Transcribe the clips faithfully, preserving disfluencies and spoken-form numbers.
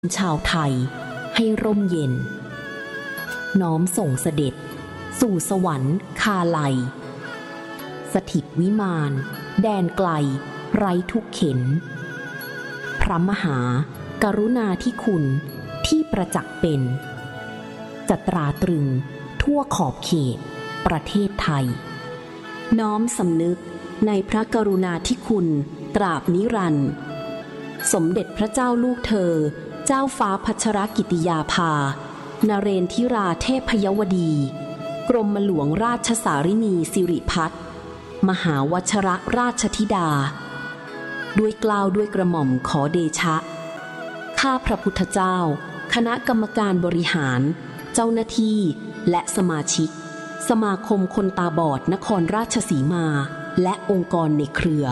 ชาวไทยให้ร่มเย็นน้อมส่งเสด็จสู่สวรรค์คาไลสถิตวิมานแดนไกลไร้ทุกเข็ญพระมหากรุณาธิคุณที่ประจักษ์เป็นจะตราตรึงทั่วขอบเขตประเทศไทยน้อมสำนึกในพระกรุณาธิคุณตราบนิรันดร์สมเด็จพระเจ้าลูกเธอเจ้าฟ้าพัชรกิติยาภานเรนทิราเทพยวดีกรมหลวงราชสารินีสิริพัฒน์มหาวชรราชธิดาด้วยเกล้าด้วยกระหม่อมขอเดชะข้าพระพุทธเจ้าคณะกรรมการบริหารเจ้าหน้าที่และสมาชิกสมาคมคนตาบอดนครราชสีมาและองค์กรในเครือ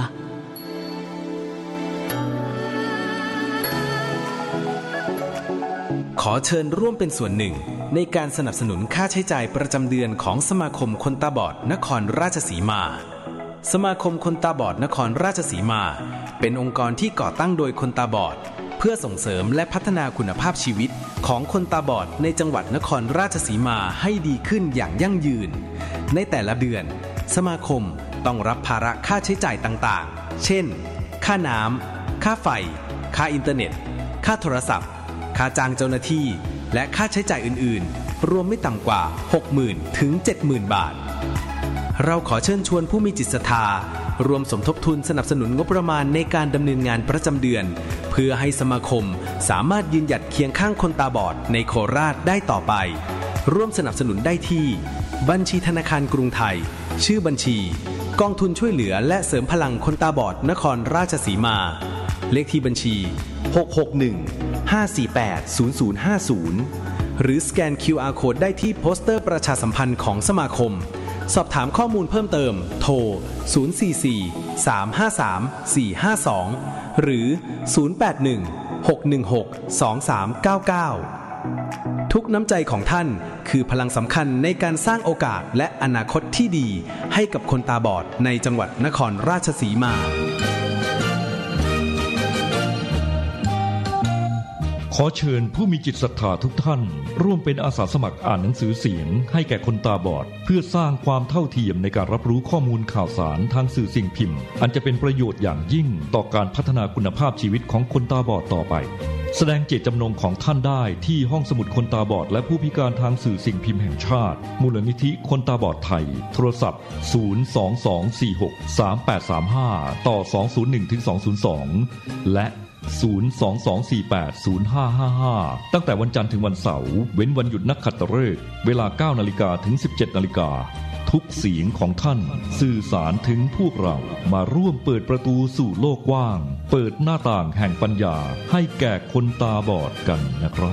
ขอเชิญร่วมเป็นส่วนหนึ่งในการสนับสนุนค่าใช้จ่ายประจำเดือนของสมาคมคนตาบอดนครราชสีมาสมาคมคนตาบอดนครราชสีมาเป็นองค์กรที่ก่อตั้งโดยคนตาบอดเพื่อส่งเสริมและพัฒนาคุณภาพชีวิตของคนตาบอดในจังหวัดนครราชสีมาให้ดีขึ้นอย่างยั่งยืนในแต่ละเดือนสมาคมต้องรับภาระค่าใช้จ่ายต่างๆเช่นค่าน้ำค่าไฟค่าอินเทอร์เน็ตค่าโทรศัพท์ค่าจ้างเจ้าหน้าที่และค่าใช้จ่ายอื่นๆรวมไม่ต่ำกว่า หกหมื่น ถึง เจ็ดหมื่น บาทเราขอเชิญชวนผู้มีจิตศรัทธารวมสมทบทุนสนับสนุนงบประมาณในการดำเนินงานประจำเดือนเพื่อให้สมาคมสามารถยืนหยัดเคียงข้างคนตาบอดในโคราชได้ต่อไปร่วมสนับสนุนได้ที่บัญชีธนาคารกรุงไทยชื่อบัญชีกองทุนช่วยเหลือและเสริมพลังคนตาบอดนครราชสีมาเลขที่บัญชีหก หก หนึ่ง ห้า สี่ แปด ศูนย์ ศูนย์ ห้า ศูนย์หรือสแกน คิว อาร์ Code ได้ที่โปสเตอร์ประชาสัมพันธ์ของสมาคมสอบถามข้อมูลเพิ่มเติมโทรศูนย์ สี่ สี่ สาม ห้า สาม สี่ ห้า สองหรือศูนย์ แปด หนึ่ง หก หนึ่ง หก สอง สาม เก้า เก้าทุกน้ำใจของท่านคือพลังสำคัญในการสร้างโอกาสและอนาคตที่ดีให้กับคนตาบอดในจังหวัดนครราชสีมาขอเชิญผู้มีจิตศรัทธาทุกท่านร่วมเป็นอาสาสมัครอ่านหนังสือเสียงให้แก่คนตาบอดเพื่อสร้างความเท่าเทียมในการรับรู้ข้อมูลข่าวสารทางสื่อสิ่งพิมพ์อันจะเป็นประโยชน์อย่างยิ่งต่อการพัฒนาคุณภาพชีวิตของคนตาบอดต่อไปแสดงเจตจำนงของท่านได้ที่ห้องสมุดคนตาบอดและผู้พิการทางสื่อสิ่งพิมพ์แห่งชาติมูลนิธิคนตาบอดไทยโทรศัพท์ศูนย์ สอง สอง สี่ หก สาม แปด สาม ห้าต่อสอง ศูนย์ หนึ่ง ถึง สอง ศูนย์ สองและศูนย์ สอง สอง สี่ แปด ศูนย์ ห้า ห้า ห้าตั้งแต่วันจันทร์ถึงวันเสาร์เว้นวันหยุดนักขัตฤกษ์เวลา เก้านาฬิกา ถึง สิบเจ็ดนาฬิกาทุกเสียงของท่านสื่อสารถึงพวกเรามาร่วมเปิดประตูสู่โลกกว้างเปิดหน้าต่างแห่งปัญญาให้แก่คนตาบอดกันนะครับ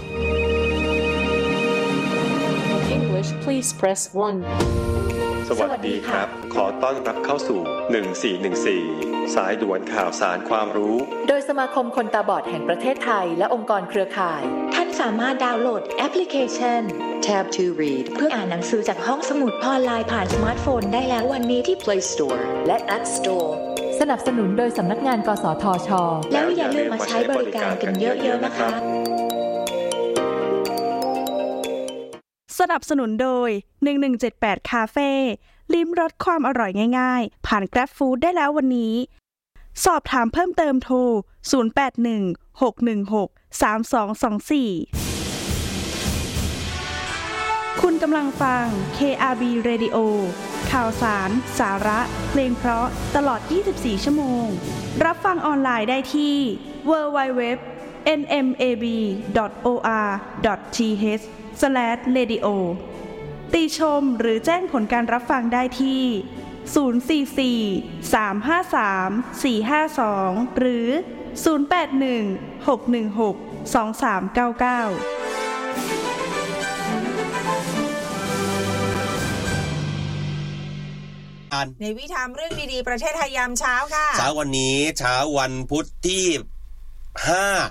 English please press one สวัสดีครับขอต้อนรับเข้าสู่หนึ่งสี่หนึ่งสี่สายด่วนข่าวสารความรู้โดยสมาคมคนตาบอดแห่งประเทศไทยและองค์กรเครือข่ายท่านสามารถดาวน์โหลดแอปพลิเคชัน Tab to Read เพื่ออ่านหนังสือจากห้องสมุดออนไลน์ผ่านสมาร์ทโฟนได้แล้ววันนี้ที่ Play Store และ App Store สนับสนุนโดยสำนักงานกสทช.แล้วอย่าลืมมาใช้บริการกันเยอะๆนะคะสนับสนุนโดยหนึ่งหนึ่งเจ็ดแปดคาเฟ่ลิ้มรสความอร่อยง่ายๆผ่าน Grab Food ได้แล้ววันนี้สอบถามเพิ่มเติมโทรศูนย์ แปด หนึ่ง หก หนึ่ง หก สาม สอง สอง สี่คุณกำลังฟัง เค อาร์ บี Radio ข่าวสารสาระเพลงเพราะตลอดยี่สิบสี่ชั่วโมงรับฟังออนไลน์ได้ที่ ดับเบิลยู ดับเบิลยู ดับเบิลยู ดอท เอ็น เอ็ม เอ บี ดอท โอ อาร์ ดอท ที เอช สแลช เรดิโอ ติชมหรือแจ้งผลการรับฟังได้ที่ศูนย์ สี่ สี่ สาม ห้า สาม สี่ ห้า สองหรือศูนย์ แปด หนึ่ง หก หนึ่ง หก สอง สาม เก้า เก้าในวิถีเรื่องดีๆประเทศไทยยามเช้าค่ะเช้าวันนี้เช้าวันพุธที่ห้า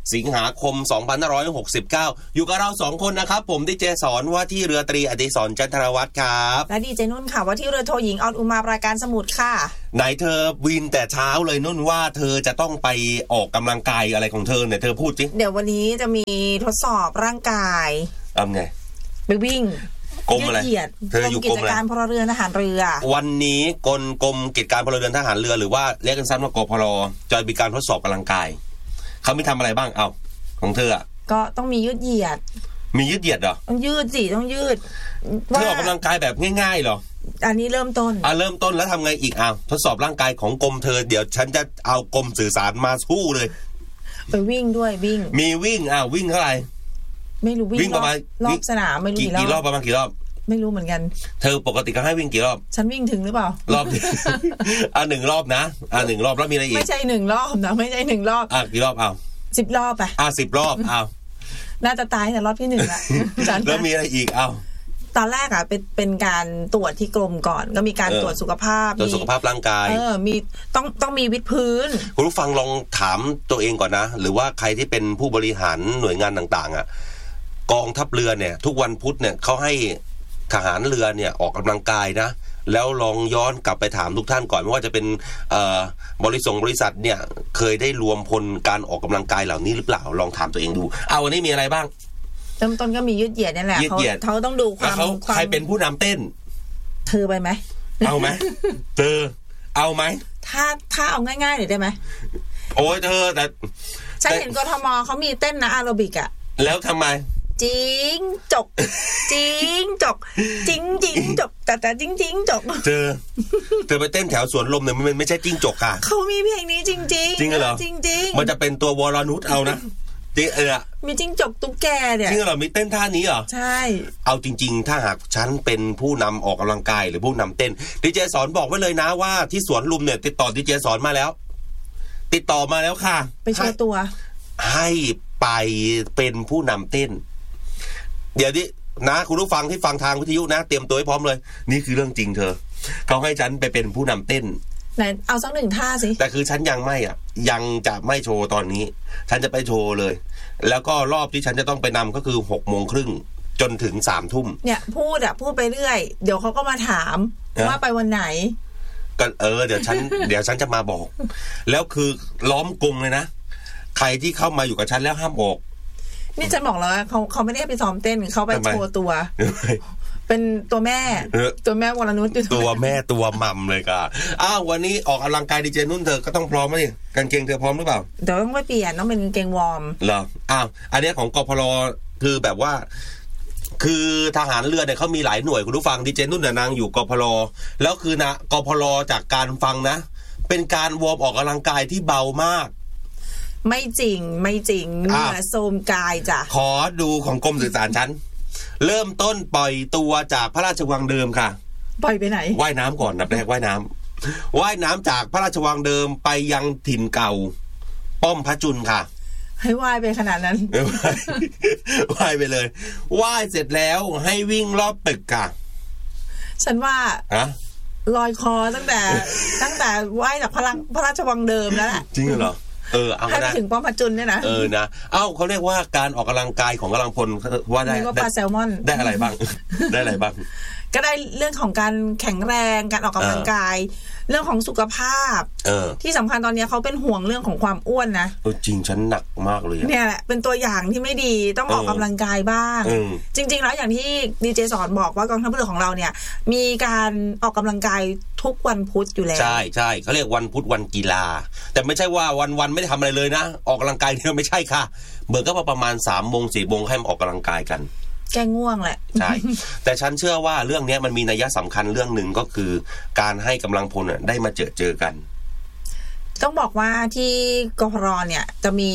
สิงหาคมสองพันห้าร้อยหกสิบเก้าอยู่กับเราสองคนนะครับผมดีเจสอนว่าที่เรือตรีอดิศรจันทรวัฒน์ครับและดีเจนุ่นค่ะว่าที่เรือโทหญิงออนอุมาปราการสมุทรค่ะไหนเธอวินแต่เช้าเลยนุ่นว่าเธอจะต้องไปออกกำลังกายอะไรของเธอเนี่ยเธอพูดสิเดี๋ยววันนี้จะมีทดสอบร่างกายทำไงไปวิ่งกรมอะไรเธออยู่กรมอะไรกิจการพลเรือนทหารเรือวันนี้กรมกรมกิจการพลเรือนทหารเรือหรือว่าเรียกกันสั้นว่ากพลจะมีการทดสอบกำลังกายเขาไม่ทำอะไรบ้างเอาของเธออ่ะก็ต้องมียืดเหยียดมียืดเหยียดเหรอต้องยืดสิต้องยืดเธอออกกำลังกายแบบง่ายๆเหรออันนี้เริ่มต้นอ่ะเริ่มต้นแล้วทำไงอีกอ่ะทดสอบร่างกายของกรมเธอเดี๋ยวฉันจะเอากรมสื่อสารมาสู้เลยไปวิ่งด้วยวิ่งมีวิ่งอ่ะวิ่งเท่าไหร่ไม่รู้วิ่งประมาณรอบสนามไม่รู้กี่รอบประมาณกี่รอบไม่รู้เหมือนกันเธอปกติก็ให้วิ่งกี่รอบฉันวิ่งถึงหรือเปล่ารอบอ่ะหนึ่งรอบนะอ่ะหนึ่งรอบแล้วมีอะไรอีกไม่ใช่หนึ่งรอบนะไม่ใช่หนึ่งรอบอ่ะกี่รอบเอาสิบรอบไปอ่ะสิบรอบเอาน่าจะตายแต่รอบที่หนึ่งละแล้วมีอะไรอีกเอาตอนแรกอ่ะเป็นเป็นการตรวจที่กรมก่อนก็มีการตรวจสุขภาพตรวจสุขภาพร่างกายเออมีต้องต้องมีวิดพื้นคุณผู้ฟังลองถามตัวเองก่อนนะหรือว่าใครที่เป็นผู้บริหารหน่วยงานต่างๆอ่ะกองทัพเรือเนี่ยทุกวันพุธเนี่ยเขาให้ทหารเรือเนี่ยออกกำลังกายนะแล้วลองย้อนกลับไปถามทุกท่านก่อนไม่ว่าจะเป็นบริษัทบริษัทเนี่ยเคยได้รวมพลการออกกำลังกายเหล่านี้หรือเปล่าลองถามตัวเองดูเอาวันนี้มีอะไรบ้างเริ่มต้นก็มียืดเหยียดนี่แหละเขาเขาต้องดูความใครเป็นผู้นำเต้นเธอไปไหมเอาไหมเธอเอาไหมถ้าถ้าเอาง่ายๆหน่อยได้ไหมโอ้ยเธอแต่ฉันเห็นกทมเขามีเต้นนะอาโรบิกอะแล้วทำไมจริงจกจริงจกจริงจริงจกแต่แต่จริงจริงจกเธอเธอไปเต้นแถวสวนลมเนี่ยมันไม่ใช่จริงจกค่ะเขามีเพลงนี้จริงจริงจริงเหรอจริงจริงมันจะเป็นตัววรนุชเอานะจริงเออมีจริงจกตุ๊กแกเนี่ยจริงเหรอมีเต้นท่านี้เหรอใช่เอาจริงๆถ้าหากฉันเป็นผู้นำออกกำลังกายหรือผู้นำเต้นดีเจสอนบอกไว้เลยนะว่าที่สวนลุมเนี่ยติดต่อดีเจสอนมาแล้วติดต่อมาแล้วค่ะไปโชว์ตัวให้ไปเป็นผู้นำเต้นเดี๋ยวนี้นะคุณผู้ฟังที่ฟังทางวิทยุนะเตรียมตัวให้พร้อมเลยนี่คือเรื่องจริงเธอเขาให้ฉันไปเป็นผู้นำเต้นไหนเอาสักหนึ่งท่าสิแต่คือฉันยังไม่อ่ะยังจะไม่โชว์ตอนนี้ฉันจะไปโชว์เลยแล้วก็รอบที่ฉันจะต้องไปนำก็คือหกโมงครึ่งจนถึงสามทุ่มเนี่ยพูดอ่ะพูดไปเรื่อยเดี๋ยวเขาก็มาถามว่าไปวันไหนก็เออเดี๋ยวฉันเดี๋ยวฉันจะมาบอกแล้วคือล้อมกรงเลยนะใครที่เข้ามาอยู่กับฉันแล้วห้ามออกนี่ฉันบอกแล้วเขาเขาไม่ได้ไปซ้อมเต้นเขาไปโชว์ตัวเป็นตัวแม่ตัวแม่วรนุชตัวแม่ตัวมัมเลยค่ะอ้าววันนี้ออกกำลังกายดีเจนุ่นเธอก็ต้องพร้อมไหมกางเกงเธอพร้อมหรือเปล่าเดี๋ยวต้องไปเปลี่ยนต้องเป็นกางเกงวอร์มเหรออ้าวอันนี้ของกพลคือแบบว่าคือทหารเรือเนี่ยเขามีหลายหน่วยคุณผู้ฟังดีเจนุ่นเนี่ยนางอยู่กพลแล้วคือนะกพลจากการฟังนะเป็นการวอร์มออกกำลังกายที่เบามากไม่จริงไม่จริงเนื้อโทรมกายจ้ะขอดูของกรมสื่อสารฉันเริ่มต้นปล่อยตัวจากพระราชวังเดิมค่ะปล่อยไปไหนว่ายน้ำก่อนนับแรกว่ายน้ำว่ายน้ำจากพระราชวังเดิมไปยังถิ่นเก่าป้อมพระจุลค่ะให้ว่ายไปขนาดนั้นว่ายไปเลยว่ายเสร็จแล้วให้วิ่งรอบตึกค่ะฉันว่าอะลอยคอตั้งแต่ตั้งแต่ว่ายจากพระพระราชวังเดิมแล้วแหละจริงเหรอเออเอาได้ถึงป้อมพระจุลเนี่ยนะเออนะเอ้าเขาเรียกว่าการออกกำลังกายของกำลังพลว่าได้ได้ปลาแซลมอนได้อะไรบ้างได้อะไรบ้างก็ได้เรื่องของการแข็งแรงการออกกำลังกายเรื่องของสุขภาพที่สำคัญตอนนี้เขาเป็นห่วงเรื่องของความอ้วนนะจริงฉันหนักมากเลยเนี่ยแหละเป็นตัวอย่างที่ไม่ดีต้องออกกำลังกายบ้างจริงๆแล้วอย่างที่ดีเจสอนบอกว่ากองทัพเรือของเราเนี่ยมีการออกกำลังกายทุกวันพุธอยู่แล้วใช่ใช่เขาเรียกวันพุธวันกีฬาแต่ไม่ใช่ว่าวันวันไม่ได้ทำอะไรเลยนะออกกำลังกายเนี่ยไม่ใช่ค่ะเหมือนก็ประมาณสามโมงสี่โมงให้มาออกกำลังกายกันแกง่วงแหละใช่แต่ฉันเชื่อว่าเรื่องนี้มันมีนัยสำคัญเรื่องหนึ่งก็คือการให้กำลังพลได้มาเจอเจอกันต้องบอกว่าที่กพรเนี่ยจะมี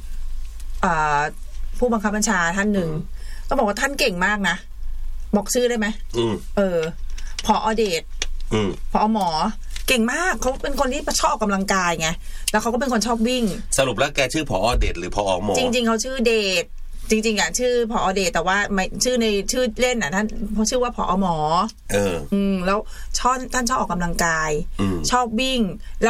ผู้บังคับบัญชาท่านหนึ่งต้องบอกว่าท่านเก่งมากนะบอกชื่อได้ไหมเออผอ.เดชผอ.หมอเก่งมากเขาเป็นคนที่ชอบกำลังกายไงแล้วเขาก็เป็นคนชอบวิ่งสรุปแล้วแกชื่อผอ.เดชหรือผอ.หมอจริงๆเขาชื่อเดชจริงๆอ่ะชื่อผอ.เดชแต่ว่าไม่ชื่อในชื่อเล่นอ่ะท่านเขาชื่อว่าผอ.หมอเอออืมแล้วชอบท่านชอบออกกำลังกายชอบวิ่งแล้ว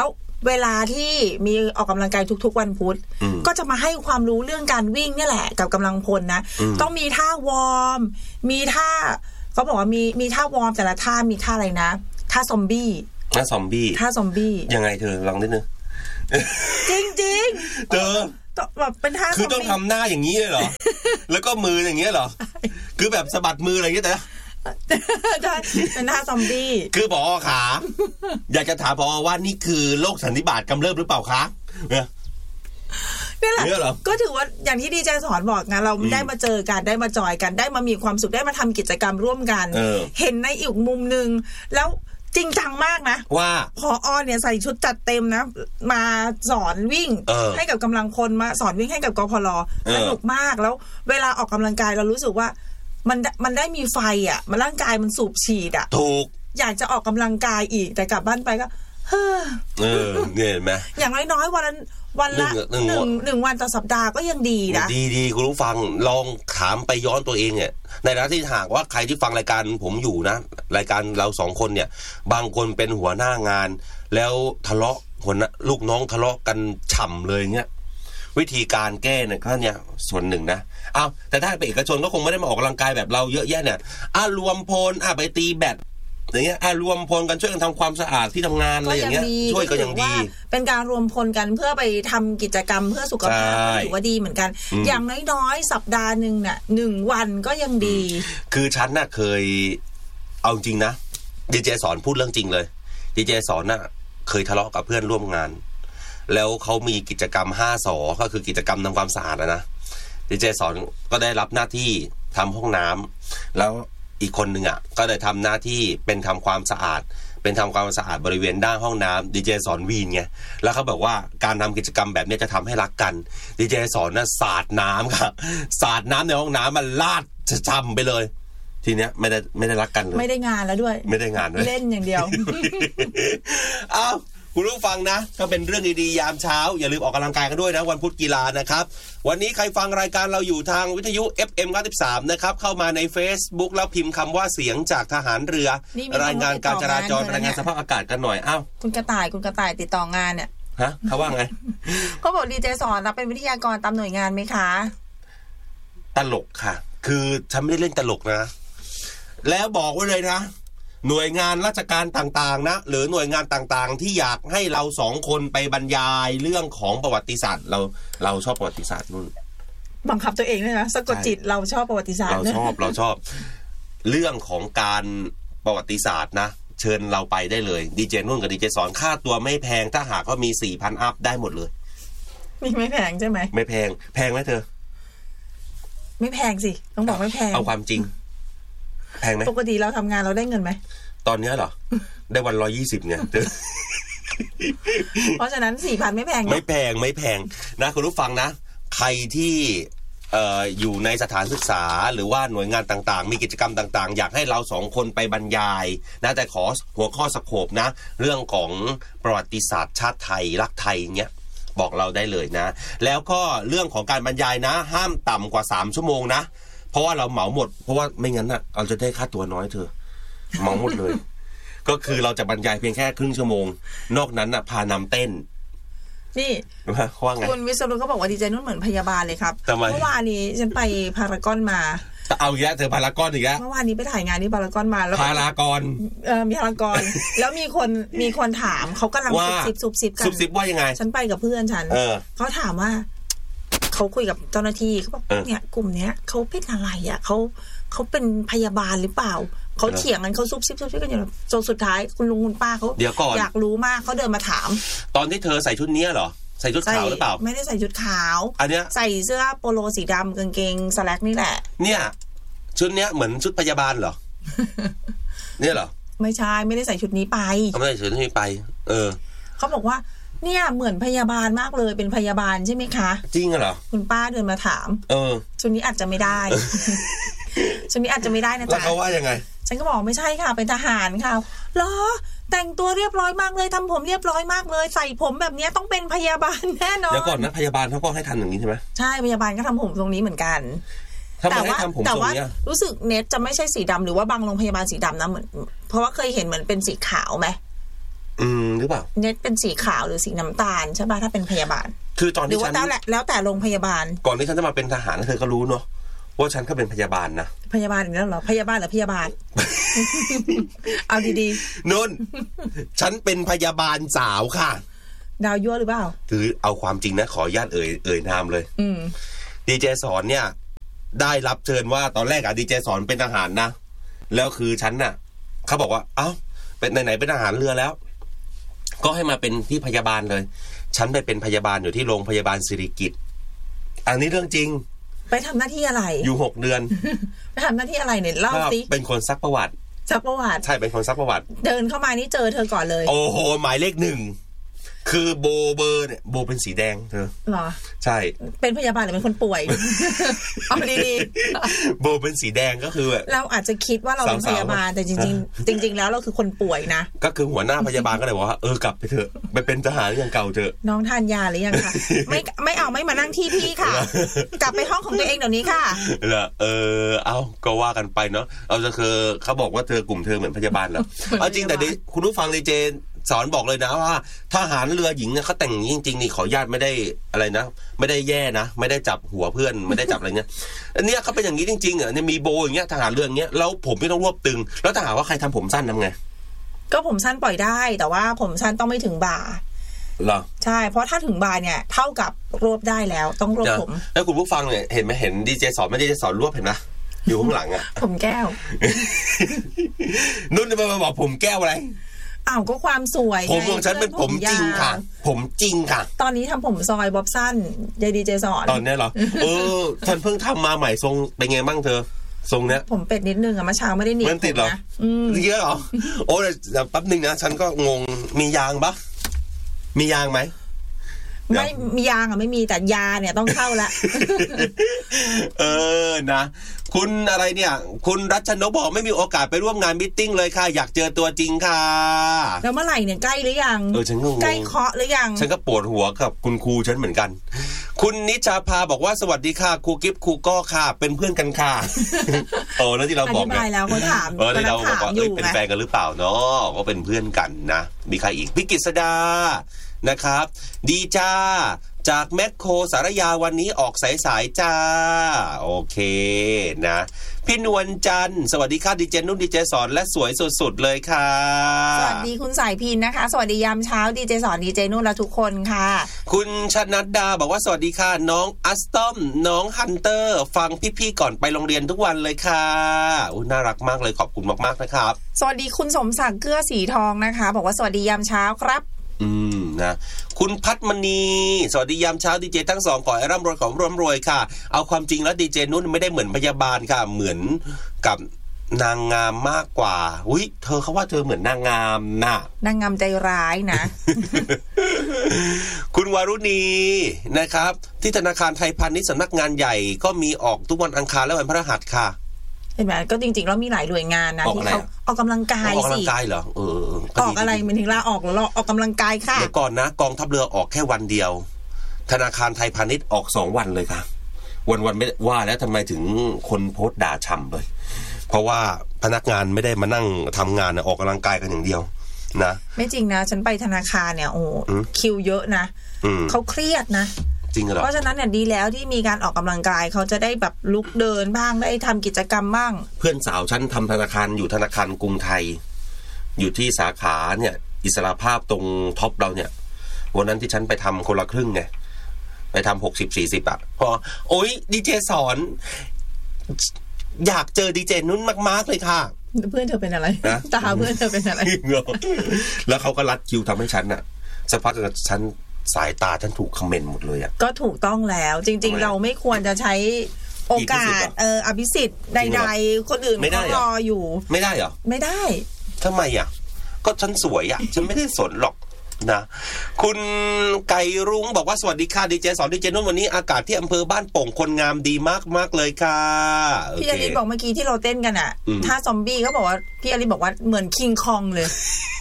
เวลาที่มีออกกำลังกายทุกๆวันพุธก็จะมาให้ความรู้เรื่องการวิ่งนี่แหละกับกำลังพลนะต้องมีท่าวอร์มมีท่าเขาบอกว่ามีมีท่าวอร์มแต่ละท่ามีท่าอะไรนะท่าซอมบี้ท่าซอมบี้ท่าซอมบี้ยังไงเธอลองนิดนึงจริงๆเธอแบบเป็นท่าคือต้องทำหน้าอย่างนี้เลยเหรอแล้วก็มืออย่างเงี้ยเหรอคือแบบสะบัดมืออะไรอย่างเงี้ยแต่ใช่เป็นท่าซอมบี้คือผอ.ขาอยากจะถามผอ.ว่านี่คือโรคสันนิบาตกำเริบหรือเปล่าคะเนี่ยนี่แหละก็ถือว่าอย่างที่ดีเจสอนบอกไงเราได้มาเจอกันได้มาจอยกันได้มามีความสุขได้มาทำกิจกรรมร่วมกัน เ, เห็นในอีกมุมนึงแล้วจริงจังมากนะว่าพออเนี่ยใส่ชุดจัดเต็มนะมาสอนวิ่งให้กับกำลังพลมาสอนวิ่งให้กับกพลสนุกมากแล้วเวลาออกกำลังกายเรารู้สึกว่ามันมันได้มีไฟอ่ะมันร่างกายมันสูบฉีดอ่ะถูกอยากจะออกกำลังกายอีกแต่กลับบ้านไปก็เฮ้อเออเห็นไหมอย่างน้อยๆวันละวันละหนึ่งหนึ่งวันต่อสัปดาห์ก็ยังดีนะดีดีคุณผู้ฟังลองถามไปย้อนตัวเองเนี่ยในฐานะที่หากว่าใครที่ฟังรายการผมอยู่นะรายการเราสองคนเนี่ยบางคนเป็นหัวหน้างานแล้วทะเลาะหัวลูกน้องทะเลาะกันฉ่ำเลยเงี้ยวิธีการแก้เนี่ยก็เนี่ยส่วนหนึ่งนะอ้าวแต่ถ้าเป็นเอกชนก็คงไม่ได้มาออกกำลังกายแบบเราเยอะแยะเนี่ยอ่ะรวมพลอ่ะไปตีแบดอย่างเงี้ยอ่ะรวมพลกันช่วยกันทำความสะอาดที่ทำงานอะไรอย่างเงี้ยช่วยก็ยังดีเป็นการรวมพลกันเพื่อไปทำกิจกรรมเพื่อสุขภาพถือว่าดีเหมือนกันอย่างน้อยๆสัปดาห์นึงน่ะหนึ่งวันก็ยังดีคือฉันน่ะเคยเอาจริงนะดีเจสอนพูดเรื่องจริงเลยดีเจสอนน่ะเคยทะเลาะกับเพื่อนร่วมงานแล้วเขามีกิจกรรมห้าสอก็คือกิจกรรมทำความสะอาดนะดีเจสอนก็ได้รับหน้าที่ทำห้องน้ำแล้วอีกคนหนึ่งอ่ะก็ได้ทำหน้าที่เป็นทำความสะอาดเป็นทำความสะอาดบริเวณด้านห้องน้ำดีเจสอนวีนไงแล้วเขาบอกว่าการทำกิจกรรมแบบนี้จะทำให้รักกันดีเจสอนน่ะสาดน้ำครับสาดน้ำในห้องน้ำมันลาดจะจำไปเลยทีเนี้ยไม่ได้ไม่ได้รักกันเลยไม่ได้งานแล้วด้วยไม่ได้งานด้วยเล่นอย่างเดียวอ้าวคุณผู้ฟังนะก็เป็นเรื่องดีๆยามเช้าอย่าลืมออกกำลังกายกันด้วยนะวันพุธกีฬานะครับวันนี้ใครฟังรายการเราอยู่ทางวิทยุ เอฟ เอ็ม เก้าสิบสามนะครับเข้ามาใน Facebook แล้วพิมพ์คำว่าเสียงจากทหารเรือรายงานการจราจรรายงานสภาพอากาศกันหน่อยอ้าวคุณกระต่ายคุณกระต่ายติดต่องานเนี่ยฮะเขาว่าไงเขาบอกดีเจสอนรับเป็นวิทยากรตามหน่วยงานไหมคะตลกค่ะคือฉันไม่ได้เล่นตลกนะแล้วบอกไว้เลยนะหน่วยงานราชการต่างๆนะหรือหน่วยงานต่างๆที่อยากให้เราสองคนไปบรรยายเรื่องของประวัติศาสตร์เราเราชอบประวัติศาสตร์นู่นบังคับตัวเองเลยนะสะกดจิตเราชอบประวัติศาสตร์เราชอบเราชอบเรื่องของการประวัติศาสตร์นะเชิญเราไปได้เลยดีเจนุ่นกับดีเจสอนค่าตัวไม่แพงถ้าหากว่ามี สี่พัน อัพได้หมดเลยนี่ไม่แพงใช่ไหมไม่แพงแพงไหมเธอไม่แพงสิต้องบอกไม่แพงเอาความจริงแพงไหมปกติเราทำงานเราได้เงินไหมตอนนี้เหรอได้วันร้อยยี่สิบเนี่ยเพราะฉะนั้น สี่พัน ไม่แพงไม่แพงไม่แพงนะคุณผู้ฟังนะใครที่เอ่ออยู่ในสถานศึกษาหรือว่าหน่วยงานต่างๆมีกิจกรรมต่างๆอยากให้เราสองคนไปบรรยายนะแต่ขอหัวข้อสโคปนะเรื่องของประวัติศาสตร์ชาติไทยรักไทยเงี้ยบอกเราได้เลยนะแล้วก็เรื่องของการบรรยายนะห้ามต่ำกว่าสามชั่วโมงนะเพราะว่าเราเหมาหมดเพราะว่าไม่งั้นน่ะเราจะได้ค่าตัวน้อยเธอเหมาหมดเลย ก็คือเราจะบรรยายเพียงแค่ครึ่งชั่วโมงนอกนั้นน่ะพานำเต้นนี่ว่าไงคุณวิศรุก็บอกว่าดีใจนุ่นเหมือนพยาบาลเลยครับเมื่อวานนี้ฉันไปพารากอนมาเอาอีกแล้วเธอพารากอนอีกแล้วเมื่อวานนี้ไปถ่ายงานที่พารากอนมาแล้วพารากอนเออมีพารากอนแล้วมีคนมีคนถามเขากำลังซุบซิบซุบซิบกันซุบซิบว่ายังไงฉันไปกับเพื่อนฉันเขาถามว่าเขาคุยกับเจ้าหน้าที่เขาบอกเนี่ยกลุ่มเนี้ยเขาเป็นอะไรอ่ะเขาเขาเป็นพยาบาลหรือเปล่าเขาเถียงกันเขาซุบซิบซุบซิบกันอยู่จนสุดท้ายคุณลุงคุณป้าเขาอยากรู้มากเขาเดินมาถามตอนที่เธอใส่ชุดนี้เหรอใส่ชุดขาวหรือเปล่าไม่ได้ใส่ชุดขาวอันเนี้ยใส่เสื้อโปโลสีดำกางเกงสแล็กนี่แหละเนี่ยชุดเนี้ยเหมือนชุดพยาบาลเหรอเนี่ยเหรอไม่ใช่ไม่ได้ใส่ชุดนี้ไปไม่ได้ใส่ชุดนี้ไปเออเขาบอกว่าเนี่ยเหมือนพยาบาลมากเลยเป็นพยาบาลใช่ไหมคะจริงเหรอคุณป้าเดินมาถามเออชุดนี้อาจจะไม่ได้ชุดนี้อาจจะไม่ได้นะจ๊ะแล้วเขาว่ายังไงฉันก็บอกไม่ใช่ค่ะเป็นทหารค่ะเหรอแต่งตัวเรียบร้อยมากเลยทำผมเรียบร้อยมากเลยใส่ผมแบบนี้ต้องเป็นพยาบาลแน่นอนเดี๋ยวก่อนนะพยาบาลเขาก็ให้ทันอย่างนี้ใช่ไหมใช่พยาบาลก็ทำผมตรงนี้เหมือนกันแต่ว่าแต่ว่ารู้สึกเน็ตจะไม่ใช่สีดำหรือว่าบางโรงพยาบาลสีดำนะเหมือนเพราะว่าเคยเห็นเหมือนเป็นสีขาวไหมอืมหรือเปล่าเน็ตเป็นสีขาวหรือสีน้ำตาลใช่ป่ะถ้าเป็นพยาบาลคือตอนที่ฉันแล้วแต่แล้วแต่โรงพยาบาลก่อนที่ฉันจะมาเป็นทหารเธอก็รู้เนาะว่าฉันก็เป็นพยาบาลนะพยาบาลอีกแล้วเหรอพยาบาลหรือพยาบาล เอาดีๆนนฉันเป็นพยาบาลสาวค่ะดาวยั่วหรือเปล่าคือเอาความจริงนะขออนุญาตเอ่ยเอ่ยนามเลยอืมดีเจสอนเนี่ยได้รับเชิญว่าตอนแรกอะดีเจสอนเป็นทหารนะแล้วคือฉันน่ะเขาบอกว่าเอ้าเป็นไหนๆเป็นทหารเรือแล้วก็ให้มาเป็นที่พยาบาลเลยฉันไปเป็นพยาบาลอยู่ที่โรงพยาบาลสิริกิติ์อันนี้เรื่องจริงไปทำหน้าที่อะไรอยู่หกเดือนไปทำหน้าที่อะไรเนี่ยเล่าสิเป็นคนซักประวัติซักประวัติใช่เป็นคนซักประวัติเดินเข้ามานี่เจอเธอก่อนเลยโอ้โหหมายเลขหนึ่งคือโบเบอร์เนี่ยโบเป็นสีแดงเธอเหรอใช่เป็นพยาบาลหรือเป็นคนป่วย เอาดีๆโบเป็นสีแดงก็คือแบบเราอาจจะคิดว่าเราเป็นพยาบาลแต่จริงๆจริงๆแล้วเราคือคนป่วยนะก็คือหัวหน้าพยาบาลก็เลยบอกว่าเออกลับไปเถอะไปเป็นทหารอย่างเก่าเถอะน้องทานยาหรือยังคะไม่ไม่เอาไม่มานั่งที่พี่ค่ะกลับไปห้องของตัวเองเดี๋ยวนี้ค่ะเหรอเออเอาก็ว่ากันไปเนาะเอาจะคือเขาบอกว่าเธอกลุ่มเธอเหมือนพยาบาลแล้วเอาจริงแต่คุณผู้ฟังดีเจสอนบอกเลยนะว่าทหารเรือหญิงเนี่ยเขาแต่งจริงๆนี่ขออนุญาตไม่ได้อะไรนะไม่ได้แย่นะไม่ได้จับหัวเพื่อนไม่ได้จับอะไรเงี้ยอันเนี้ยเขาเป็นอย่างนี้จริงๆอ่ะเนี่ยมีโบอย่างเงี้ยทหารเรืออย่างเงี้ยแล้วผมไม่ต้องรวบตึงแล้วถ้าหากว่าใครทำผมสั้นทำไงก็ผมสั้นปล่อยได้แต่ว่าผมสั้นต้องไม่ถึงบ่าเหรอใช่เพราะถ้าถึงบ่าเนี่ยเท่ากับรวบได้แล้วต้องรวบผมแล้วคุณผู้ฟังเนี่ยเห็นไหมเห็นดีเจสอนไม่ได้จะสอนรวบเห็นไหมอยู่ข้างหลังอ่ะผมแก้วนุ่นจะมาบอกผมแก้วอะไรอ้าวก็ความสวยผมของฉันเป็นผมจริงค่ะผมจริงค่ะตอนนี้ทำผมซอยบ๊อบสั้นเจดีเจสอนตอนนี้เหรอเออฉันเพิ่งทำมาใหม่ทรงเป็นไงบ้างเธอทรงเนี้ยผมเป็ดนิดนึงอะเมื่อเช้าไม่ได้หนีบมันติดเหรอเยอะเหรอโอ้เดี๋ยวแป๊บนึงนะฉันก็งงมียางปะมียางไหมไม่มียางอะไม่มีแต่ยาเนี่ยต้องเข้าละเออนะคุณอะไรเนี่ยคุณรัชนกบอกไม่มีโอกาสไปร่วมงานมีตติ้งเลยค่ะอยากเจอตัวจริงค่ะแล้วเมื่อไหร่เนี่ยใกล้หรือยังเออฉันก็ใกล้เคาะหรือยังฉันก็ปวดหัวกับคุณครูฉันเหมือนกันคุณนิชาภาบอกว่าสวัสดีค่ะครูกิฟต์ครูก้อค่ะเป็นเพื่อนกันค่ะโอ้แล้วที่เราบอกอธิบายแล้วเขาถามเออที่เราบอกว่าเอ้ยเป็นแฟนกันหรือเปล่าเนาะก็เป็นเพื่อนกันนะมีใครอีกพี่กฤษดานะครับดีจ้าจากแมคโครสารยาวันนี้ออกสายๆจ้าโอเคนะพี่นวลจันทร์สวัสดีค่ะดีเจนุ่นดีเจสอนและสวยสุดๆเลยค่ะสวัสดีคุณสายพินนะคะสวัสดียามเช้าดีเจสอนดีเจนุ่นและทุกคนค่ะคุณชนัดดาบอกว่าสวัสดีค่ะน้องอัสตอมน้องฮันเตอร์ฟังพี่ๆก่อนไปโรงเรียนทุกวันเลยค่ะอุ๊ยน่ารักมากเลยขอบคุณมากๆนะครับสวัสดีคุณสมศักดิ์เกื้อสีทองนะคะบอกว่าสวัสดียามเช้าครับอืมนะคุณพัฒมณีสวัสดียามเช้าดีเจทั้งสองขอให้ร่ำรวยขอร่ำรวยค่ะเอาความจริงแล้วดีเจนุ่นไม่ได้เหมือนพยาบาลค่ะเหมือนกับนางงามมากกว่าอุ้ยเธอเขาว่าเธอเหมือนนางงามนะนางงามใจร้ายนะคุณวารุณีนะครับที่ธนาคารไทยพาณิชย์สำนักงานใหญ่ก็มีออกทุกวันอังคารและวันพฤหัสค่ะเห็นไหมก็จริงๆแล้วมีหลายหน่วยงานนะที่เขาออกกำลังกายสิออกกำลังกายเหรอเออออกอะไรมันถึงลาออกหรือออกกำลังกายค่ะเดี๋ยวก่อนนะกองทัพเรือออกแค่วันเดียวธนาคารไทยพาณิชย์ออกสองวันเลยค่ะวันๆไม่ว่าแล้วทำไมถึงคนโพสต์ด่าช่ำเลยเพราะว่าพนักงานไม่ได้มานั่งทำงานออกกำลังกายกันอย่างเดียวนะไม่จริงนะฉันไปธนาคารเนี่ยโอ้คิวเยอะนะเขาเครียดนะจริงเหรอเพราะฉะนั้นเนี่ยดีแล้วที่มีการออกกำลังกายเขาจะได้แบบลุกเดินบ้างได้ทำกิจกรรมบ้างเพื่อนสาวฉันทำธนาคารอยู่ธนาคารกรุงไทยอยู่ที่สาขาเนี่ยอิสรภาพตรงท็อปเราเนี่ยวันนั้นที่ฉันไปทำคนละครึ่งไงไปทำหกสิบสี่สิบอ่ะพอโอ๊ยดีเจสอนอยากเจอดีเจนุ่นมากๆเลยค่ะเพื่อนเธอเป็นอะไรตาเพื่อนเธอเป็นอะไรแล้วเขาก็รัดคิวทำให้ฉันอ่ะสักพักฉันสายตาฉันถูกคอมเมนต์หมดเลยอ่ะก็ถูกต้องแล้วจริงๆเราไม่ควรจะใช้โอกาสเอออภิสิทธิ์ใดๆคนอื่นเขารออยู่ไม่ได้เหรอไม่ได้ทำไมอ่ะก็ฉันสวยอ่ะฉันไม่ได้สนหรอกนะคุณไก่รุ้งบอกว่าสวัสดีค่ะดีเจสอนดีเจนุ่นวันนี้อากาศที่อำเภอบ้านโป่งคนงามดีมากๆเลยค่ะพี่อลิศบอกเมื่อกี้ที่เราเต้นกันอ่ะถ้าซอมบี้เขาบอกว่าพี่อลิศบอกว่าเหมือนคิงคองเลย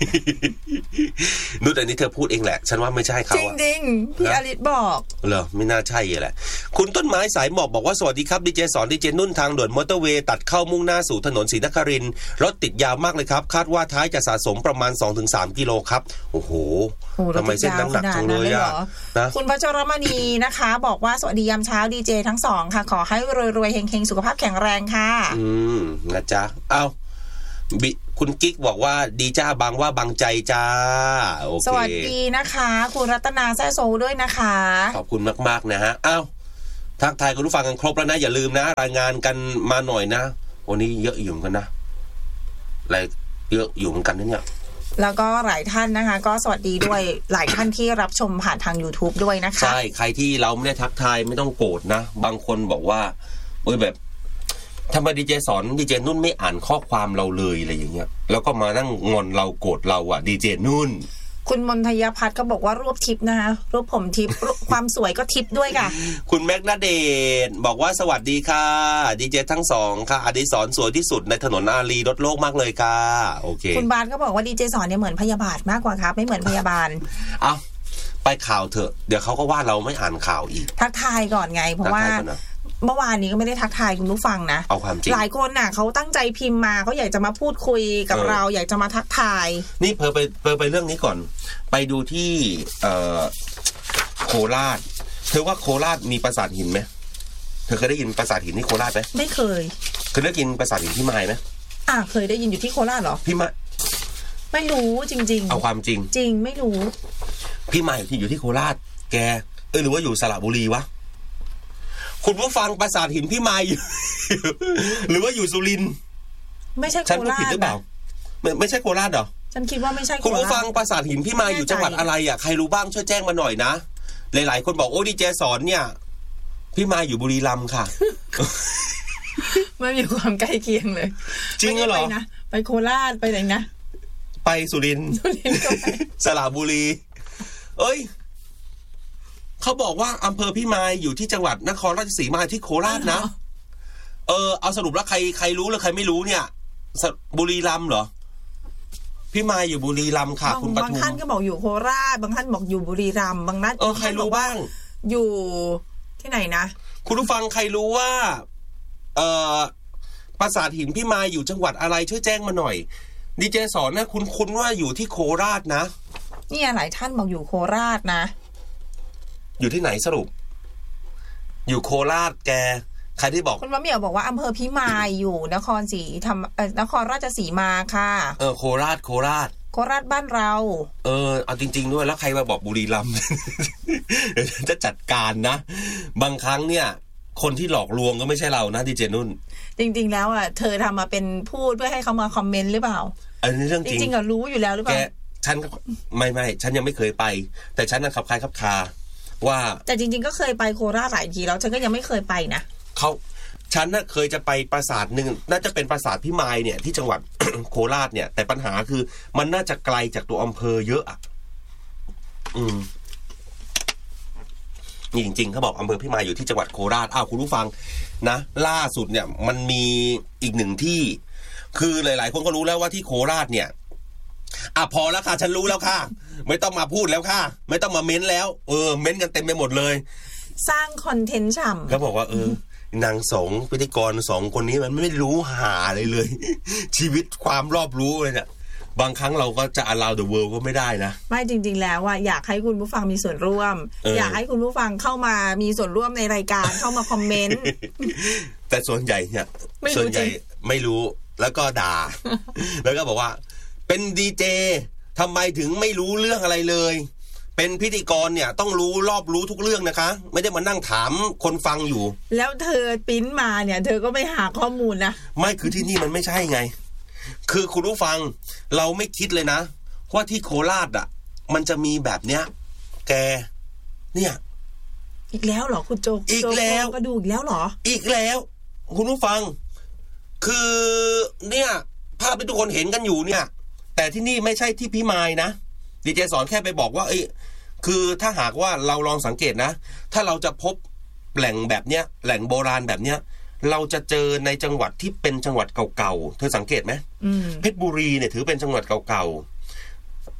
นุชอันนี้เธอพูดเองแหละฉันว่าไม่ใช่เขาจริงๆพี่อลิศบอกเหรอไม่น่าใช่แหละคุณต้นไม้สายหมอกบอกว่าสวัสดีครับดีเจสอนดีเจนุ่นทางด่วนมอเตอร์เวย์ตัดเข้ามุ่งหน้าสู่ถนนศรีนครินทร์รถติดยาวมากเลยครับคาดว่าท้ายจะสะสมประมาณ สองถึงสาม กิโลครับโอ้โหทำไมเส้นนั้นหนักจังเลยอ่ะนะคุณพัชรมณีนะคะบอกว่าสวัสดียามเช้าดีเจทั้งสองค่ะขอให้รวยๆเฮงๆสุขภาพแข็งแรงค่ะอืมนะจ๊ะเอ้าคุณกิ๊กบอกว่าดีจ้าบางว่าบางใจจ้าโอเคสวัสดีนะคะคุณรัตนาแซ่โซด้วยนะคะขอบคุณมากๆนะฮะอ้าวทักทายคุณผู้ฟังกันครบแล้วนะอย่าลืมนะรายงานกันมาหน่อยนะวันนี้เยอะอยู่เหมือนกันนะอะไรเยอะอยู่เหมือนกันนะเนี่ยแล้วก็หลายท่านนะคะก็สวัสดีด้วยหลายท่านที่รับชมผ่านทาง YouTube ด้วยนะคะใช่ใครที่เราไม่ได้ทักทายไม่ต้องโกรธนะบางคนบอกว่าเอ้ยแบบทำไมดีเจสอนดีเจนุ่นไม่อ่านข้อความเราเลยอะไรอย่างเงี้ยแล้วก็มานั่งงอนเราโกรธเราอ่ะดีเจนุ่นคุณมนทยพัฒน์ก็บอกว่ารวบทิปนะคะรวบผมทิป ความสวยก็ทิปด้วยค่ะคุณแม็กนาเดชบอกว่าสวัสดีค่ะดีเจทั้งสองค่ะอดิศรสวยที่สุดในถนนอารีรถโลกมากเลยค่ะโอเคคุณบาสก็บอกว่าดีเจสอนเนี่ยเหมือนพยาบาลมากกว่าครับไม่เหมือนพยาบาลเอาไปข่าวเถอะเดี๋ยวเขาก็ว่าเราไม่อ่านข่าวอีกทักทายก่อนไงเพราะว่าเมื่อวานนี้ก็ไม่ได้ทักทายคุณผู้ฟังนะเอาความจริงหลายคนน่ะเขาตั้งใจพิมพ์มาเขาอยากจะมาพูดคุยกับเราอยากจะมาทักทายนี่เพอไปเพอไปเรื่องนี้ก่อนไปดูที่เอ่อโคราชเธอว่าโคราชมีปราสาทหินไหมเธอเคยได้ยินปราสาทหินที่โคราชไหมไม่เคยเคยได้ยินปราสาทหินพี่ไม้ไหมอ่ะเคยได้ยินอยู่ที่โคราชเหรอพี่ไม้ไม่รู้จริงๆเอาความจริงจริงไม่รู้พี่ไม้ที่อยู่ที่โคราชแกเออหรือว่าอยู่สระบุรีวะคุณผู้ฟังปราสาทหินพี่ไม้อยู่หรือว่าอยู่สุรินทร์ไม่ใช่โคราชฉันพูดผิดหรือเปล่าไม่ไม่ใช่โคราชเหรอฉันคิดว่าไม่ใช่คุณผู้ฟังปราสาทหินพี่ไม้อยู่จังหวัดอะไรอ่ะใครรู้บ้างช่วยแจ้งมาหน่อยนะหลายๆคนบอกโอ้ดีเจสอนเนี่ยพี่ไม้อยู่บุรีรัมย์ค่ะไม่มีความใกล้เคียงเลยจริงเหรอนะไปโคราชไปไหนนะไปสุรินทร์สระบุรีเอ้ยเขาบอกว่าอำเภอพี่ไม้อยู่ที่จังหวัดนครราชสีมาที่โคราชนะเออเอาสรุปแล้วใครใครรู้หรือใครไม่รู้เนี่ยบุรีรัมย์เหรอพี่ไม้อยู่บุรีรัมย์ค่ะคุณปทุมบางท่านก็บอกอยู่โคราชบางท่านบอกอยู่บุรีรัมย์บางนัดเออใครรู้บ้างอยู่ที่ไหนนะคุณผู้ฟังใครรู้ว่าเอ่อปราสาทหินพี่ไม้อยู่จังหวัดอะไรช่วยแจ้งมาหน่อยดีเจสอนนะคุณคุณว่าอยู่ที่โคราชนะนี่หลายท่านบอกอยู่โคราชนะอยู่ที่ไหนสรุปอยู่โคราชแกใครที่บอกคุณมะเหมี่ยวบอกว่าอำเภอพิมายอยู่นครศรีธรรมเอ่อนครราชสีมาค่ะเออโคราชโคราชโคราชบ้านเราเออเอาจริงๆด้วยแล้วใครมาบอกบุรีรัมย์ เดี๋ยวจะจัดการนะบางครั้งเนี่ยคนที่หลอกลวงก็ไม่ใช่เรานะดีเจนุ่นจริงๆแล้วอ่ะเธอทำมาเป็นพูดเพื่อให้เขามาคอมเมนต์หรือเปล่าอันนี้เรื่องจริงจริงๆอ่ะรู้อยู่แล้วหรือเปล่าฉันไม่ไม่ฉันยังไม่เคยไปแต่ฉันน่ะขับคล้ายขับคาว่าแต่จริงๆก็เคยไปโคราชหลายทีแล้วฉันก็ยังไม่เคยไปนะเขาฉันน่ะเคยจะไปปราสาทนึงน่าจะเป็นปราสาทพิมายเนี่ยที่จังหวัด โคราชเนี่ยแต่ปัญหาคือมันน่าจะไกลจากตัวอำเภอเยอะอ่ะอืมนี่จริงๆเขาบอกอำเภอพิมายอยู่ที่จังหวัดโคราชอ้าวคุณผู้ฟังนะล่าสุดเนี่ยมันมีอีกหนึ่งที่คือหลายๆคนก็รู้แล้วว่าที่โคราชเนี่ยอ่ะพอแล้วค่ะฉันรู้แล้วค่ะไม่ต้องมาพูดแล้วค่ะไม่ต้องมาเม้นแล้วเออเม้นกันเต็มไปหมดเลยสร้างคอนเทนต์ฉ่ำเขาบอกว่าเออนางสองพิธีกรสองคนนี้มันไม่รู้หาอะไรเลย ชีวิตความรอบรู้เลยเนี่ยบางครั้งเราก็จะ allow the world ก็ไม่ได้นะไม่จริงๆแล้วอ่ะอยากให้คุณผู้ฟังมีส่วนร่วม อ, อยากให้คุณผู้ฟังเข้ามามีส่วนร่วมในรายการ เข้ามาคอมเมนต์แต่ส่วนใหญ่เนี่ยส่วนใหญ่ไม่รู้แล้วก็ด่า แล้วก็บอกว่าเป็นดีเจทำไมถึงไม่รู้เรื่องอะไรเลยเป็นพิธีกรเนี่ยต้องรู้รอบรู้ทุกเรื่องนะคะไม่ได้มานั่งถามคนฟังอยู่แล้วเธอปิ้นมาเนี่ยเธอก็ไม่หาข้อมูลนะไม่คือที่นี่มันไม่ใช่ไงคือคุณผู้ฟังเราไม่คิดเลยนะว่าที่โคราชอ่ะมันจะมีแบบเนี้ยแกเนี่ยอีกแล้วเหรอคุณโจอีกแล้วก็ดูอีกแล้วเหรออีกแล้วคุณผู้ฟังคือเนี่ยภาพที่ทุกคนเห็นกันอยู่เนี่ยแต่ที่นี่ไม่ใช่ที่พิมายนะดีเจสอนแค่ไปบอกว่าเอ้ยคือถ้าหากว่าเราลองสังเกตนะถ้าเราจะพบแหล่งแบบเนี้ยแหล่งโบราณแบบเนี้ยเราจะเจอในจังหวัดที่เป็นจังหวัดเก่าๆเธอสังเกตไหมเพชรบุรีเนี่ยถือเป็นจังหวัดเก่า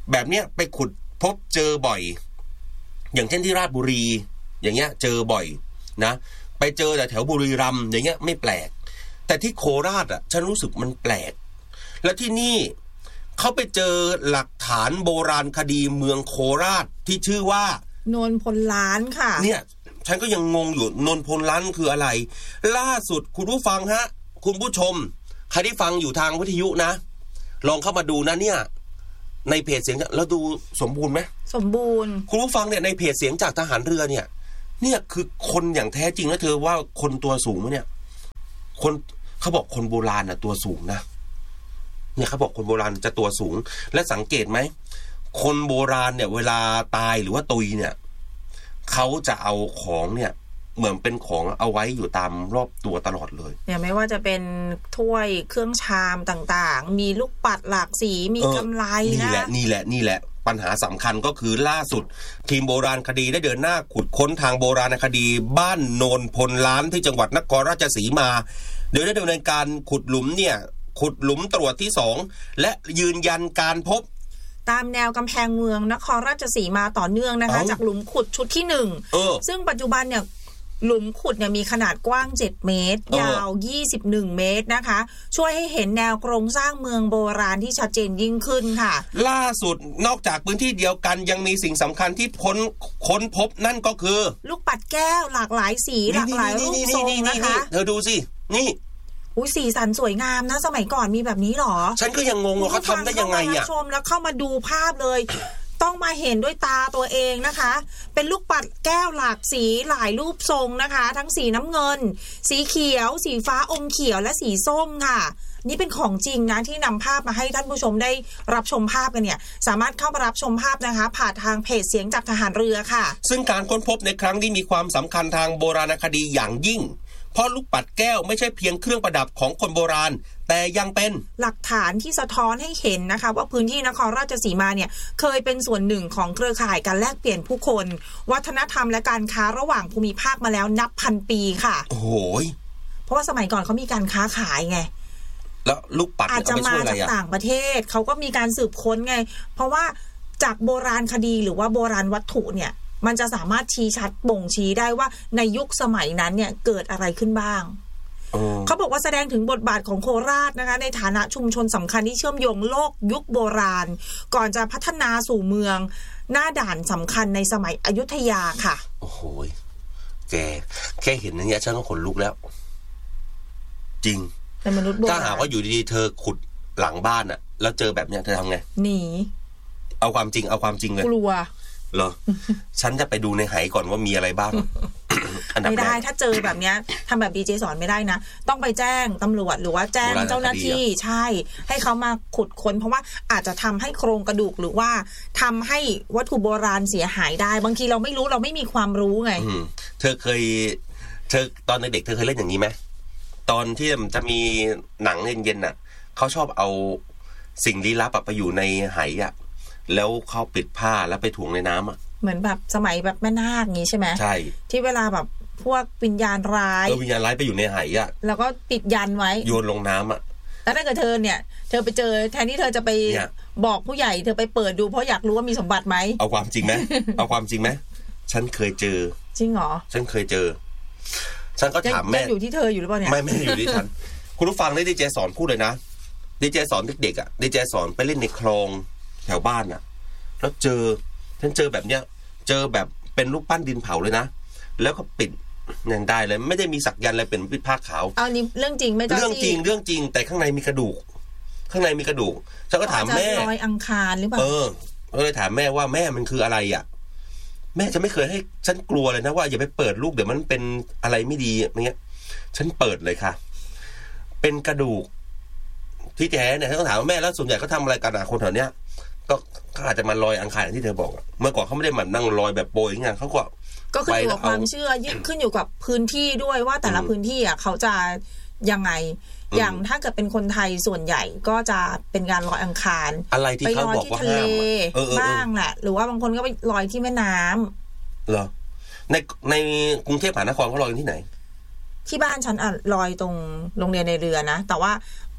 แบบเนี้ยไปขุดพบเจอบ่อย อย่างเช่นที่ราชบุรีอย่างเงี้ยเจอบ่อยนะไปเจอแต่แถวบุรีรัมย์อย่างเงี้ยไม่แปลกแต่ที่โคราชอ่ะฉันรู้สึกมันแปลกและที่นี่เขาไปเจอหลักฐานโบราณคดีเมืองโคราชที่ชื่อว่าโนนพลล้านค่ะเนี่ยฉันก็ยังงงอยู่โนนพลล้านคืออะไรล่าสุดคุณผู้ฟังฮะคุณผู้ชมใครที่ฟังอยู่ทางวิทยุนะลองเข้ามาดูนะเนี่ยในเพจเสียงแล้วดูสมบูรณ์ไหมสมบูรณ์คุณผู้ฟังเนี่ยในเพจเสียงจากทหารเรือเนี่ยเนี่ยคือคนอย่างแท้จริงนะเธอว่าคนตัวสูงมั้ยเนี่ยคนเขาบอกคนโบราณน่ะตัวสูงนะเนี่ยเขาบอกคนโบราณจะตัวสูงและสังเกตไหมคนโบราณเนี่ยเวลาตายหรือว่าตุยเนี่ยเขาจะเอาของเนี่ยเหมือนเป็นของเอาไว้อยู่ตามรอบตัวตลอดเลยเนี่ยไม่ว่าจะเป็นถ้วยเครื่องชามต่างๆมีลูกปัดหลากสีมีกำไลนะนี่แหละนี่แหละนี่แหละปัญหาสำคัญก็คือล่าสุดทีมโบราณคดีได้เดินหน้าขุดค้นทางโบราณคดีบ้านโนนพลล้านที่จังหวัดนครราชสีมาโดยได้ดำเนินการขุดหลุมเนี่ยขุดหลุมตรวจที่สองและยืนยันการพบตามแนวกำแพงเมืองนครราชสีมาต่อเนื่องนะคะจากหลุมขุดชุดที่หนึ่งซึ่งปัจจุบันเนี่ยหลุมขุดเนี่ยมีขนาดกว้างเจ็ดเมตรยาวยี่สิบเอ็ดเมตรนะคะช่วยให้เห็นแนวโครงสร้างเมืองโบราณที่ชัดเจนยิ่งขึ้นค่ะล่าสุดนอกจากพื้นที่เดียวกันยังมีสิ่งสำคัญที่พ้นค้นพบนั่นก็คือลูกปัดแก้วหลากหลายสีหลากหลายรูปทรงนะคะเธอดูสินี่อุ้ยสีสันสวยงามนะสมัยก่อนมีแบบนี้หรอฉันก็ยังงงว่าเขาทำได้ยังไงอ่ะชมแล้วเข้ามาดูภาพเลยต้องมาเห็นด้วยตาตัวเองนะคะเป็นลูกปัดแก้วหลากสีหลายรูปทรงนะคะทั้งสีน้ำเงินสีเขียวสีฟ้าอมเขียวและสีส้มค่ะนี่เป็นของจริงนะที่นำภาพมาให้ท่านผู้ชมได้รับชมภาพกันเนี่ยสามารถเข้ามารับชมภาพนะคะผ่านทางเพจเสียงจากทหารเรือค่ะซึ่งการค้นพบในครั้งนี้มีความสำคัญทางโบราณคดีอย่างยิ่งเพราะลูกปัดแก้วไม่ใช่เพียงเครื่องประดับของคนโบราณแต่ยังเป็นหลักฐานที่สะท้อนให้เห็นนะคะว่าพื้นที่นครราชสีมาเนี่ยเคยเป็นส่วนหนึ่งของเครือข่ายการแลกเปลี่ยนผู้คนวัฒนธรรมและการค้าระหว่างภูมิภาคมาแล้วนับพันปีค่ะโอ้โหเพราะว่าสมัยก่อนเขามีการค้าขายไงแล้วลูกปัดอาจจะมาจากต่างประเทศเขาก็มีการสืบค้นไงเพราะว่าจากโบราณคดีหรือว่าโบราณวัตถุเนี่ยมันจะสามารถชี้ชัดบ่งชี้ได้ว่าในยุคสมัยนั้นเนี่ยเกิดอะไรขึ้นบ้างเขาบอกว่าแสดงถึงบทบาทของโคราชนะคะในฐานะชุมชนสำคัญที่เชื่อมโยงโลกยุคโบราณก่อนจะพัฒนาสู่เมืองหน้าด่านสำคัญในสมัยอยุธยาค่ะโอ้โหแกแค่เห็นอย่างเงี้ยฉันก็ขนลุกแล้วจริงในมนุษย์โบราณถ้าหากว่าอยู่ดีๆเธอขุดหลังบ้านอะแล้วเจอแบบเนี้ยเธอทำไงหนีเอาความจริงเอาความจริงเลยกลัวเหรอ ฉันจะไปดูในไหก่อนว่ามีอะไรบ้างไม่ได้ถ้าเจอแบบเนี้ยทำแบบดีเจสอนไม่ได้นะต้องไปแจ้งตำรวจหรือว่าแจ้งเจ้าหน้าที่ใช่ให้เขามาขุดค้นเพราะว่าอาจจะทำให้โครงกระดูกหรือว่าทำให้วัตถุโบราณเสียหายได้บางทีเราไม่รู้เราไม่มีความรู้ไงเธอเคยเธอตอนเด็กๆเธอเคยเล่นอย่างนี้ไหมตอนที่จะมีหนังเย็นๆน่ะเขาชอบเอาสิ่งลี้ลับไปอยู่ในไหอ่ะแล้วเขาปิดผ้าแล้วไปถ่วงในน้ำอ่ะเหมือนแบบสมัยแบบแม่นาคงี้ใช่ไหมใช่ที่เวลาแบบพวกวิญญาณร้ายเออวิญญาณร้ายไปอยู่ในไหอ่ะแล้วก็ปิดยันไว้โยนลงน้ำอ่ะแล้วถ้าเกิดเธอเนี่ยเธอไปเจอแทนที่เธอจะไปบอกผู้ใหญ่เธอไปเปิดดูเพราะอยากรู้ว่ามีสมบัติไหมเอาความจริงไหมเอาความจริงไหมฉันเคยเจอจริงเหรอฉันเคยเจอฉันก็ถามแม่อยู่ที่เธออยู่หรือเปล่าเนี่ยไม่ไม่อยู่ที่ฉันคุณผู้ฟังได้ดีเจสอนพูดเลยนะดีเจสอนเด็กๆอ่ะดีเจสอนไปเล่นในคลองแถวบ้านอ่ะแล้วเจอฉันเจอแบบเนี้ยเจอแบบเป็นรูปปั้นดินเผาเลยนะแล้วก็ปิดอย่างได้เลยไม่ได้มีสักยันอะไรเป็นปิดผ้าขาวเอานี่เรื่องจริงไม่ต้องเรื่องจริงเรื่องจริงแต่ข้างในมีกระดูกข้างในมีกระดูกฉันก็ถามแม่รอยอังคารหรือเปล่าเออก็เลยถามแม่ว่าแม่มันคืออะไรอ่ะแม่จะไม่เคยให้ฉันกลัวเลยนะว่าอย่าไปเปิดลูกเดี๋ยวมันเป็นอะไรไม่ดีอย่างเงี้ยฉันเปิดเลยค่ะเป็นกระดูกที่แท้เนี่ยฉันก็ถามว่าแม่แล้วส่วนใหญ่เขาทำอะไรกันอ่ะคนแถวเนี้ยก็อาจจะมาลอยอังคารที่เธอบอกเมื่อก่อนเขาไม่ได้มานั่งลอยแบบโปรยอย่างเงี้ยเขาก็ก็ขึ้นอยู่กับความเชื่อยิ่งขึ้นอยู่กับพื้นที่ด้วยว่าแต่ละพื้นที่อ่ะเขาจะยังไงอย่างถ้าเกิดเป็นคนไทยส่วนใหญ่ก็จะเป็นการลอยอังคารอะไรที่เขาบอกว่าห้ามบ้างแหละหรือว่าบางคนก็ไปลอยที่แม่น้ำเหรอในในกรุงเทพมหานครเขาลอยที่ไหนที่บ้านฉันอ่ะลอยตรงโรงเรียนในเรือนะแต่ว่า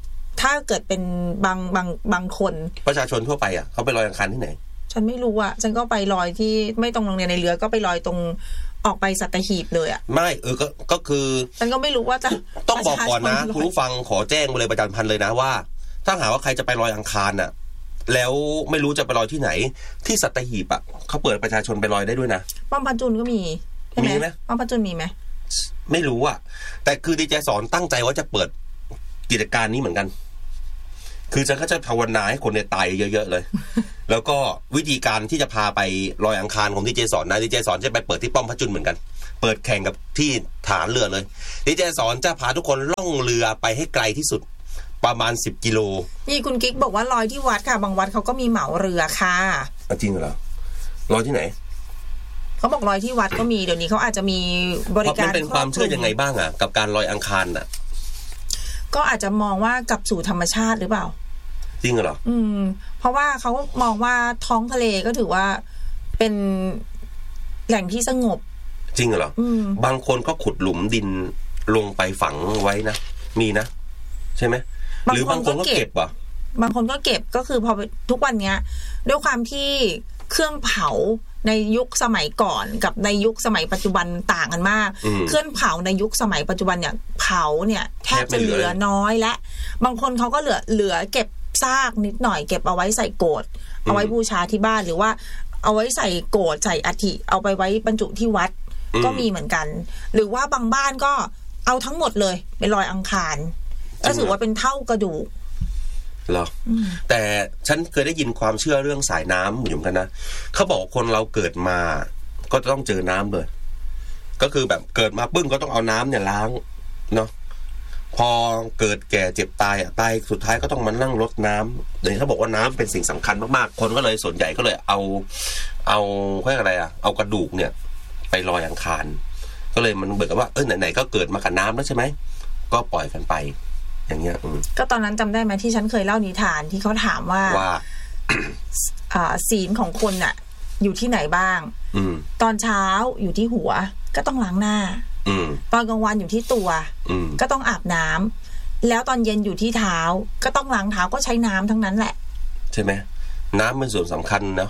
ถ้าเกิดเป็นบางบางบางคนประชาชนทั่วไปอ่ะเขาไปลอยอังคารที่ไหนฉันไม่รู้อ่ะฉันก็ไปลอยที่ไม่ตรงโรงเรียนในเรือก็ไปลอยตรงออกไปสัตหีบเลยอ่ะไม่เออก็ก็คือฉันก็ไม่รู้ว่าจะต้องบอกก่อนนะคุณผู้ฟังขอแจ้งมาเลยประจำพันเลยนะว่าถ้าหาว่าใครจะไปลอยอังคารน่ะแล้วไม่รู้จะไปลอยที่ไหนที่สัตหีบอ่ะเขาเปิดประชาชนไปลอยได้ด้วยนะป้อมพันจุนก็มีใช่ไหมมีไหมป้อมพันจุนมีไหมไม่รู้อ่ะแต่คือดีเจสอนตั้งใจว่าจะเปิดกิจการนี้เหมือนกันคือฉันก็จะภาวนาให้คนเนี่ยตายเยอะๆเลย แล้วก็วิธีการที่จะพาไปลอยอังคารของดีเจสอนนะดีเจสอนจะไปเปิดที่ป้อมพระจุลเหมือนกันเปิดแข่งกับที่ฐานเรือเลยดีเจสอนจะพาทุกคนล่องเรือไปให้ไกลที่สุดประมาณสิบกิโลนี่คุณกิ๊กบอกว่าลอยที่วัดค่ะบางวัดเขาก็มีเหมาเรือค่ะจริงเหรอลอยที่ไหนเขาบอกลอยที่วัดก็มีเดี๋ยวนี้เขาอาจจะมีบริการมันเป็นความเชื่อยังไงบ้างอ่ะกับการลอยอังคารน่ะก็อาจจะมองว่ากลับสู่ธรรมชาติหรือเปล่าจริงเหรออืมเพราะว่าเขามองว่าท้องทะเลก็ถือว่าเป็นแหล่งที่สงบจริงเหรอบางคนก็ขุดหลุมดินลงไปฝังไว้นะมีนะใช่ไหมหรือบางคนก็เก็บอ่ะบางคนก็เก็บก็คือพอทุกวันเนี้ยด้วยความที่เครื่องเผาในยุคสมัยก่อนกับในยุคสมัยปัจจุบันต่างกันมากเครื่องเผาในยุคสมัยปัจจุบันเนี่ยเผาเนี่ยแทบจะเหลือน้อยและบางคนเขาก็เหลือเหลือเก็บซากนิดหน่อยเก็บเอาไว้ใส่โกฐเอาไว้บูชาที่บ้านหรือว่าเอาไว้ใส่โกฐใส่อัฐิเอาไปไว้บรรจุที่วัดก็มีเหมือนกันหรือว่าบางบ้านก็เอาทั้งหมดเลยไปลอยอังคารก็ถือว่าเป็นเท่ากระดูกเหรอแต่ฉันเคยได้ยินความเชื่อเรื่องสายน้ำอยู่เหมือนกันนะเขาบอกคนเราเกิดมาก็จะต้องเจอน้ำเลยก็คือแบบเกิดมาปึ้งก็ต้องเอาน้ำเนี่ยล้างเนาะพอเกิดแก่เจ็บตายอ่ะตายสุดท้ายก็ต้องมานั่งรดน้ำเดี๋ยวเขาบอกว่าน้ำเป็นสิ่งสำคัญมากๆคนก็เลยส่วนใหญ่ก็เลยเอาเอาเรียกอะไรอ่ะเอากระดูกเนี่ยไปลอยอังคารก็เลยมันเบิกว่าเออไหนๆก็เกิดมากับน้ำแล้วใช่ไหมก็ปล่อยกันไปอย่างเงี้ยก็ตอนนั้นจำได้ไหมที่ฉันเคยเล่านิทานที่เขาถามว่าว่าศีลของคนน่ะอยู่ที่ไหนบ้างตอนเช้าอยู่ที่หัวก็ต้องล้างหน้าตอนกลางวันอยู่ที่ตัวก็ต้องอาบน้ำแล้วตอนเย็นอยู่ที่เท้าก็ต้องล้างเท้าก็ใช้น้ำทั้งนั้นแหละใช่ไหมน้ำเป็นส่วนสำคัญเนาะ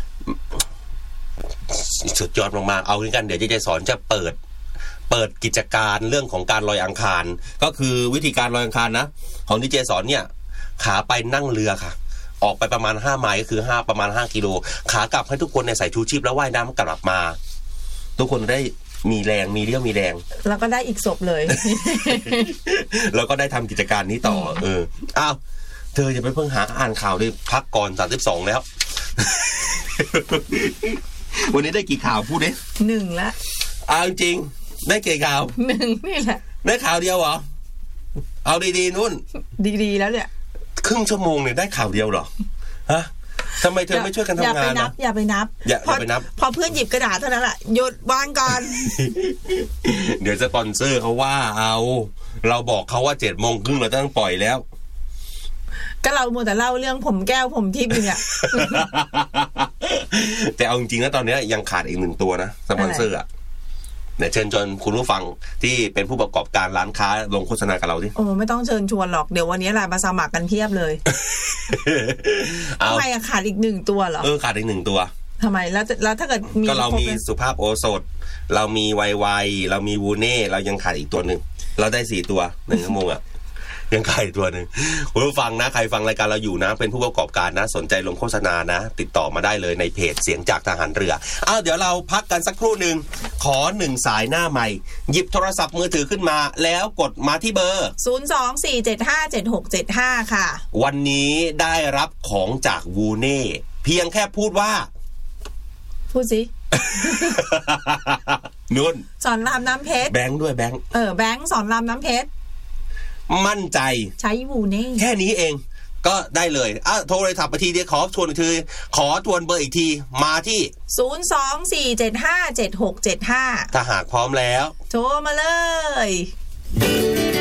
สุดยอดมากๆเอางี้กันเดี๋ยวจะสอนจะเปิดเปิดกิจการเรื่องของการลอยอังคารก็คือวิธีการลอยอังคารนะของดีเจสอนเนี่ยขาไปนั่งเรือค่ะออกไปประมาณห้าไมล์ก็คือห้าประมาณห้ากิโลขากลับให้ทุกคนเนี่ยใส่ชูชีพแล้วว่ายน้ำกลับมาทุกคนได้มีแรงมีเรี่ยวมีแรงแล้วก็ได้อีกศพเลยแล้วก็ได้ทำกิจการนี้ต่อเอออ้าวเธออย่าไปเพิ่งหาอ่านข่าวดิพักก่อนสามสิบสองแล้ว วันนี้ได้กี่ข่าวพูดดิหนึ่งละอ้าวจริงได้กี่ข่าวหนึ่งนี่แหละได้ข่าวเดียวเหรอเอาดีๆนุ่นดีๆแล้วเนี่ยครึ่งชั่วโมงเนี่ยได้ข่าวเดียวเหรอฮะทำไมเธอไม่ช่วยกันทำงานอย่าไปนับอย่าไปนับอย่าไปนับพอเพื่อนหยิบกระดาษเท่านั้นแหละหยุดวางก่อนเดี๋ยวสปอนเซอร์เขาว่าเอาเราบอกเขาว่าเจ็ดโมงครึ่งเราต้องปล่อยแล้วก็เราโมแต่เล่าเรื่องผมแก้วผมทิพย์เนี่ยแต่เอาจริงๆแล้วตอนนี้ยังขาดอีกหนึ่งตัวนะสปอนเซอร์อ่ะเนี่ยเชิญชวนคุณผู้ฟังที่เป็นผู้ประกอบการร้านค้าลงโฆษณากับเราดิโอ้ไม่ต้องเชิญชวนหรอกเดี๋ยววันนี้ไลน์มาสมัครกันเพียบเลยทำไมอะขาดอีกหนึ่งตัวเหรอเออขาดอีกหนึ่งตัวทำไมแล้วแล้วถ้าเกิดมีก็เรามีสุภาพโอสถเรามีไวไวเรามีวูเน่เรายังขาดอีกตัวหนึ่งเราได้สี่ตัวหนึ่งชั่วโมงอะยังขาดตัวหนึ่งคุณผู้ฟังนะใครฟังรายการเราอยู่นะเป็นผู้ประกอบการนะสนใจลงโฆษณานะติดต่อมาได้เลยในเพจเสียงจากทหารเรืออ้าวเดี๋ยวเราพักกันสักครู่หนึ่งขอหนึ่งสายหน้าใหม่หยิบโทรศัพท์มือถือขึ้นมาแล้วกดมาที่เบอร์ศูนย์ สอง สี่ เจ็ด ห้า เจ็ด หก เจ็ด ห้าค่ะวันนี้ได้รับของจากวูเน่เพียงแค่พูดว่าพูดสินุ่นสอนรามน้ำเพชรแบงค์ด้วยแบงค์เออแบงค์สอนรามน้ำเพชรมั่นใจใช้วูเน่แค่นี้เองก็ได้เลยอ่ะโทรเลยถับไปทีเดียวขอชวนอีกทีขอทวนเบอร์อีกทีมาที่ศูนย์ สอง สี่ เจ็ด ห้า เจ็ด หก เจ็ด ห้าถ้าหากพร้อมแล้วโทรมาเลย